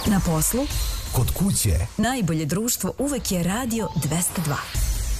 Na poslu, kod kuće. najbolje društvo uvek je Radio 202.